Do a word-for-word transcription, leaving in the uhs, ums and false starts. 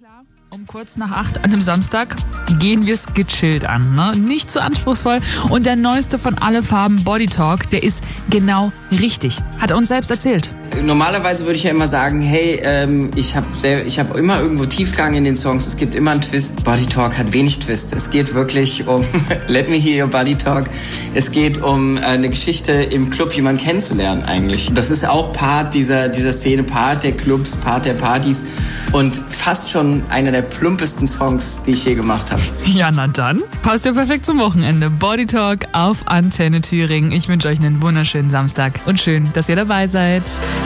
Um kurz nach acht an einem Samstag gehen wir es gechillt an, ne? Nicht zu anspruchsvoll. Und der neueste von Alle Farben, Body Talk, der ist genau richtig. Hat er uns selbst erzählt. Normalerweise würde ich ja immer sagen, hey, ähm, ich habe ich hab immer irgendwo Tiefgang in den Songs, es gibt immer einen Twist. Body Talk hat wenig Twist. Es geht wirklich um Let me hear your Body Talk. Es geht um äh, eine Geschichte im Club, jemanden kennenzulernen eigentlich. Das ist auch Part dieser, dieser Szene, Part der Clubs, Part der Partys und fast schon einer der plumpesten Songs, die ich je gemacht habe. Ja, na dann. Passt ja perfekt zum Wochenende. Body Talk auf Antenne Thüringen. Ich wünsche euch einen wunderschönen Samstag und schön, dass ihr dabei seid.